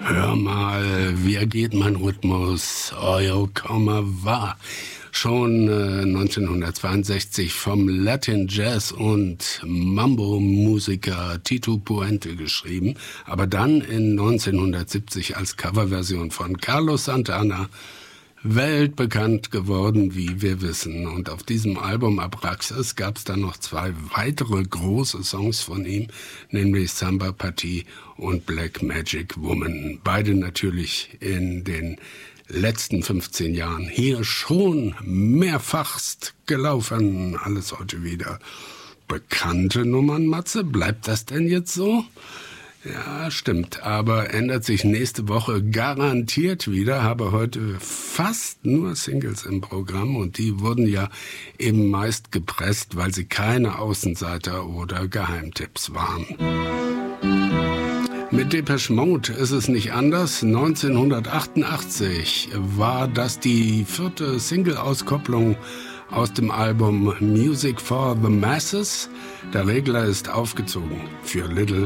Hör mal, wie geht mein Rhythmus? Euer Komma war schon 1962 vom Latin Jazz und Mambo-Musiker Tito Puente geschrieben, aber dann in 1970 als Coverversion von Carlos Santana weltbekannt geworden, wie wir wissen. Und auf diesem Album Abraxas gab es dann noch 2 weitere große Songs von ihm, nämlich Samba Party und Black Magic Woman. Beide natürlich in den letzten 15 Jahren hier schon mehrfachst gelaufen. Alles heute wieder bekannte Nummern, Matze. Bleibt das denn jetzt so? Ja, stimmt, aber ändert sich nächste Woche garantiert wieder. Habe heute fast nur Singles im Programm und die wurden ja eben meist gepresst, weil sie keine Außenseiter oder Geheimtipps waren. Mit Depeche Mode ist es nicht anders. 1988 war das die 4. Single-Auskopplung aus dem Album Music for the Masses. Der Regler ist aufgezogen für Little